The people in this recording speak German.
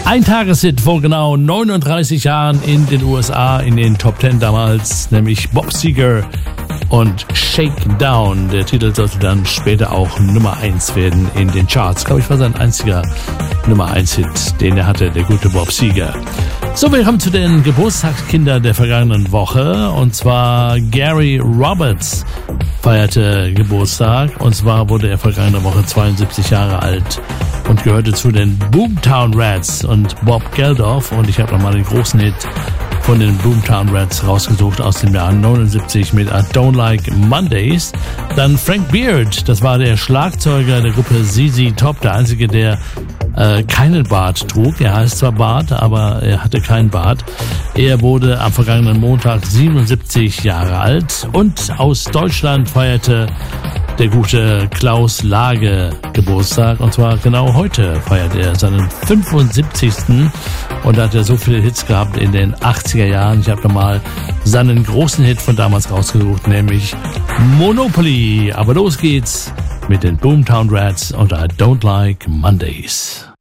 Ein Tageshit vor genau 39 Jahren in den USA, in den Top 10 damals, nämlich Bob Seger und Shakedown. Der Titel sollte dann später auch Nummer 1 werden in den Charts. Glaube ich, war sein einziger Nummer 1 Hit, den er hatte, der gute Bob Seger. So, wir kommen zu den Geburtstagskindern der vergangenen Woche. Und zwar Gary Roberts feierte Geburtstag. Und zwar wurde er vergangene Woche 72 Jahre alt und gehörte zu den Boomtown Rats und Bob Geldof. Und ich habe nochmal den großen Hit von den Boomtown Rats rausgesucht aus dem Jahr 79 mit I Don't Like Mondays. Dann Frank Beard, das war der Schlagzeuger der Gruppe ZZ Top, der einzige, der keinen Bart trug. Er heißt zwar Bart, aber er hatte keinen Bart. Er wurde am vergangenen Montag 77 Jahre alt und aus Deutschland feierte der gute Klaus Lage Geburtstag, und zwar genau heute feiert er seinen 75. und hat ja so viele Hits gehabt in den 80er Jahren. Ich habe nochmal seinen großen Hit von damals rausgesucht, nämlich Monopoly. Aber los geht's mit den Boomtown Rats und I Don't Like Mondays.